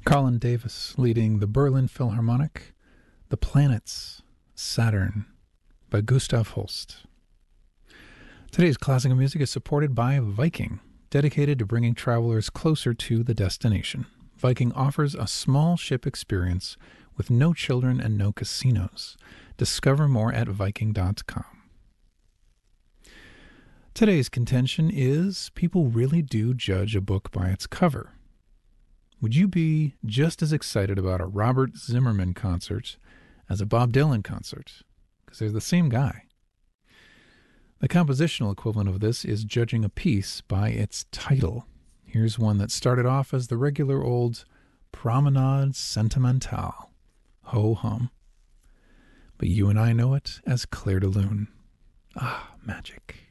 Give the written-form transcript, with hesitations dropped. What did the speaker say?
Colin Davis leading the Berlin Philharmonic, The Planets, Saturn, by Gustav Holst. Today's classical music is supported by Viking, dedicated to bringing travelers closer to the destination. Viking offers a small ship experience with no children and no casinos. Discover more at Viking.com. Today's contention is people really do judge a book by its cover. Would you be just as excited about a Robert Zimmerman concert as a Bob Dylan concert? Because they're the same guy. The compositional equivalent of this is judging a piece by its title. Here's one that started off as the regular old Promenade Sentimentale, ho-hum. But you and I know it as Clair de Lune. Ah, magic.